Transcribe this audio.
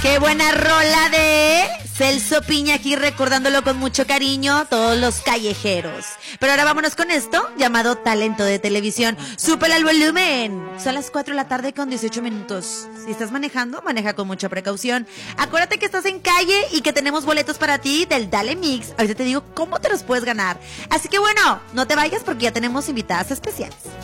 Qué buena rola de Celso Piña, aquí recordándolo con mucho cariño, todos los callejeros. Pero ahora vámonos con esto, llamado talento de televisión. ¡Súper al volumen! Son las 4 de la tarde con 18 minutos. Si estás manejando, maneja con mucha precaución. Acuérdate que estás en calle y que tenemos boletos para ti del Dale Mix. Ahorita te digo cómo te los puedes ganar. Así que bueno, no te vayas porque ya tenemos invitadas especiales.